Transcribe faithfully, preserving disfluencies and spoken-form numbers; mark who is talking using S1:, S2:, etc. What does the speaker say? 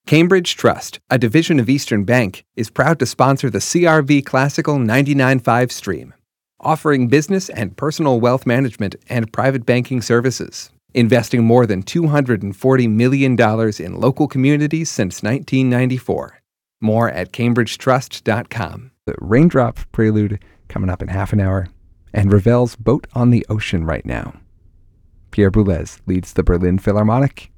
S1: Cambridge Trust, a division of Eastern Bank, is proud to sponsor the C R V Classical ninety-nine point five stream, offering business and personal wealth management and private banking services, investing more than two hundred forty million dollars in local communities since nineteen ninety-four. More at cambridge trust dot com. The Raindrop Prelude coming up in half an hour, and Ravel's Boat on the Ocean right now. Pierre Boulez leads the Berlin Philharmonic.